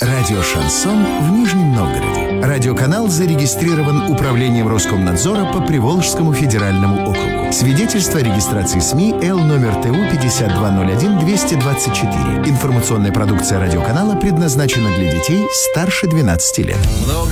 Радио «Шансон» в Нижнем Новгороде. Радиоканал зарегистрирован Управлением Роскомнадзора по Приволжскому федеральному округу. Свидетельство о регистрации СМИ Л номер ТУ 5201-224. Информационная продукция радиоканала предназначена для детей старше 12 лет. Много